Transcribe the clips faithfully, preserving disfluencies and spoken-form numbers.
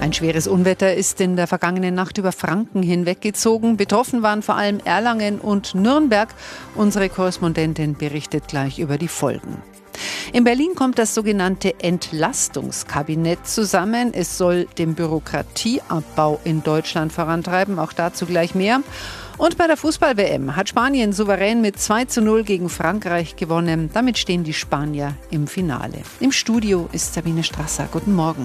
Ein schweres Unwetter ist in der vergangenen Nacht über Franken hinweggezogen. Betroffen waren vor allem Erlangen und Nürnberg. Unsere Korrespondentin berichtet gleich über die Folgen. In Berlin kommt das sogenannte Entlastungskabinett zusammen. Es soll den Bürokratieabbau in Deutschland vorantreiben. Auch dazu gleich mehr. Und bei der Fußball-W M hat Spanien souverän mit zwei zu null gegen Frankreich gewonnen. Damit stehen die Spanier im Finale. Im Studio ist Sabine Strasser. Guten Morgen.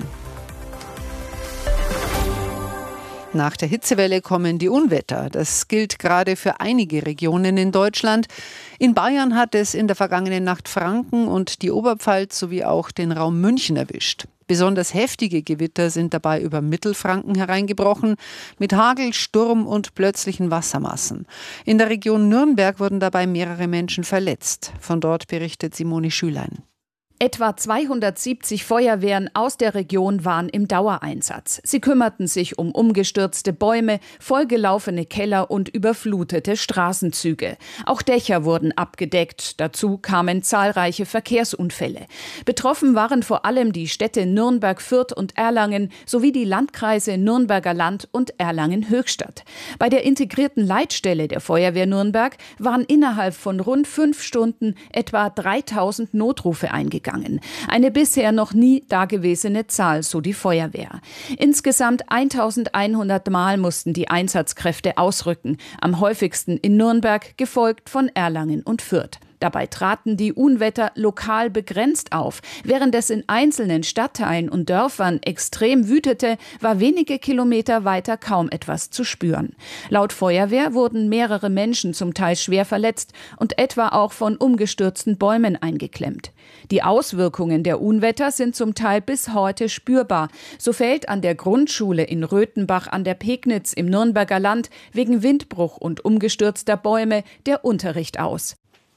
Nach der Hitzewelle kommen die Unwetter. Das gilt gerade für einige Regionen in Deutschland. In Bayern hat es in der vergangenen Nacht Franken und die Oberpfalz sowie auch den Raum München erwischt. Besonders heftige Gewitter sind dabei über Mittelfranken hereingebrochen, mit Hagel, Sturm und plötzlichen Wassermassen. In der Region Nürnberg wurden dabei mehrere Menschen verletzt. Von dort berichtet Simone Schülein. Etwa zweihundertsiebzig Feuerwehren aus der Region waren im Dauereinsatz. Sie kümmerten sich um umgestürzte Bäume, vollgelaufene Keller und überflutete Straßenzüge. Auch Dächer wurden abgedeckt. Dazu kamen zahlreiche Verkehrsunfälle. Betroffen waren vor allem die Städte Nürnberg, Fürth und Erlangen sowie die Landkreise Nürnberger Land und Erlangen-Höchstadt. Bei der integrierten Leitstelle der Feuerwehr Nürnberg waren innerhalb von rund fünf Stunden etwa dreitausend Notrufe eingegangen. Eine bisher noch nie dagewesene Zahl, so die Feuerwehr. Insgesamt eintausendeinhundert Mal mussten die Einsatzkräfte ausrücken, am häufigsten in Nürnberg, gefolgt von Erlangen und Fürth. Dabei traten die Unwetter lokal begrenzt auf. Während es in einzelnen Stadtteilen und Dörfern extrem wütete, war wenige Kilometer weiter kaum etwas zu spüren. Laut Feuerwehr wurden mehrere Menschen zum Teil schwer verletzt und etwa auch von umgestürzten Bäumen eingeklemmt. Die Auswirkungen der Unwetter sind zum Teil bis heute spürbar. So fällt an der Grundschule in Röthenbach an der Pegnitz im Nürnberger Land wegen Windbruch und umgestürzter Bäume der Unterricht aus.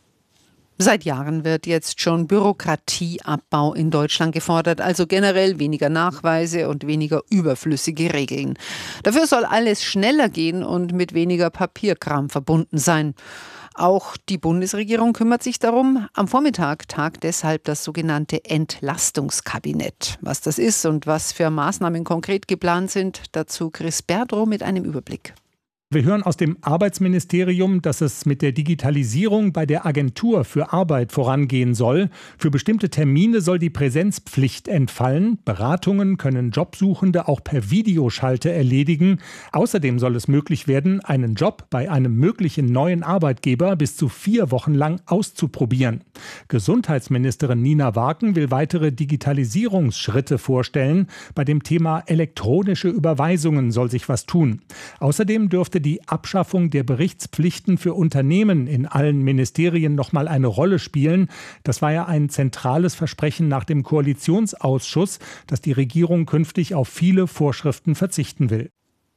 Seit Jahren wird jetzt schon Bürokratieabbau in Deutschland gefordert, also generell weniger Nachweise und weniger überflüssige Regeln. Dafür soll alles schneller gehen und mit weniger Papierkram verbunden sein. Auch die Bundesregierung kümmert sich darum. Am Vormittag tagt deshalb das sogenannte Entlastungskabinett. Was das ist und was für Maßnahmen konkret geplant sind, dazu Chris Berdrow mit einem Überblick. Wir hören aus dem Arbeitsministerium, dass es mit der Digitalisierung bei der Agentur für Arbeit vorangehen soll. Für bestimmte Termine soll die Präsenzpflicht entfallen. Beratungen können Jobsuchende auch per Videoschalte erledigen. Außerdem soll es möglich werden, einen Job bei einem möglichen neuen Arbeitgeber bis zu vier Wochen lang auszuprobieren. Gesundheitsministerin Nina Waken will weitere Digitalisierungsschritte vorstellen. Bei dem Thema elektronische Überweisungen soll sich was tun. Außerdem dürfte die Abschaffung der Berichtspflichten für Unternehmen in allen Ministerien noch mal eine Rolle spielen. Das war ja ein zentrales Versprechen nach dem Koalitionsausschuss, dass die Regierung künftig auf viele Vorschriften verzichten will.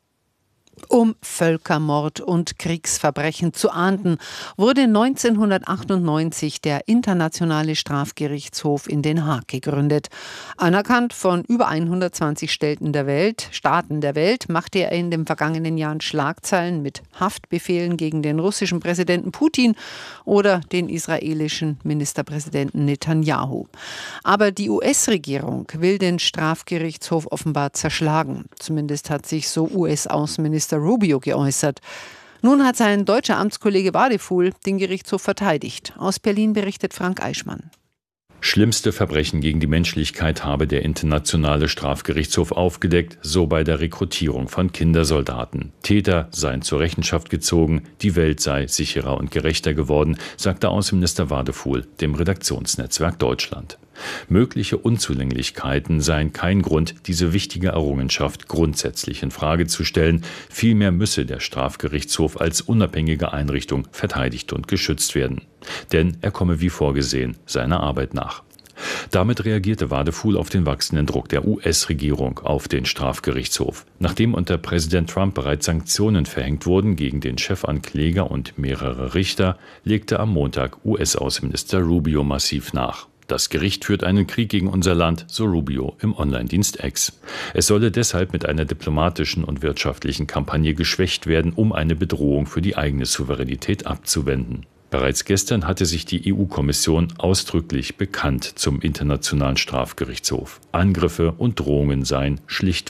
Um Völkermord und Kriegsverbrechen zu ahnden, wurde neunzehnhundertachtundneunzig der Internationale Strafgerichtshof in Den Haag gegründet. Anerkannt von über hundertzwanzig Staaten der Welt, Staaten der Welt, machte er in den vergangenen Jahren Schlagzeilen mit Haftbefehlen gegen den russischen Präsidenten Putin oder den israelischen Ministerpräsidenten Netanyahu. Aber die U S-Regierung will den Strafgerichtshof offenbar zerschlagen. Zumindest hat sich so U S-Außenminister Rubio geäußert. Nun hat sein deutscher Amtskollege Wadefuhl den Gerichtshof verteidigt. Aus Berlin berichtet Frank Eichmann. Schlimmste Verbrechen gegen die Menschlichkeit habe der Internationale Strafgerichtshof aufgedeckt, so bei der Rekrutierung von Kindersoldaten. Täter seien zur Rechenschaft gezogen, die Welt sei sicherer und gerechter geworden, sagte Außenminister Wadefuhl dem Redaktionsnetzwerk Deutschland. Mögliche Unzulänglichkeiten seien kein Grund, diese wichtige Errungenschaft grundsätzlich in Frage zu stellen. Vielmehr müsse der Strafgerichtshof als unabhängige Einrichtung verteidigt und geschützt werden. Denn er komme wie vorgesehen seiner Arbeit nach. Damit reagierte Wadefuhl auf den wachsenden Druck der U S-Regierung auf den Strafgerichtshof. Nachdem unter Präsident Trump bereits Sanktionen verhängt wurden gegen den Chefankläger und mehrere Richter, legte am Montag U S-Außenminister Rubio massiv nach. Das Gericht führt einen Krieg gegen unser Land, so Rubio im Online-Dienst X. Es solle deshalb mit einer diplomatischen und wirtschaftlichen Kampagne geschwächt werden, um eine Bedrohung für die eigene Souveränität abzuwenden. Bereits gestern hatte sich die E U-Kommission ausdrücklich bekannt zum Internationalen Strafgerichtshof. Angriffe und Drohungen seien schlicht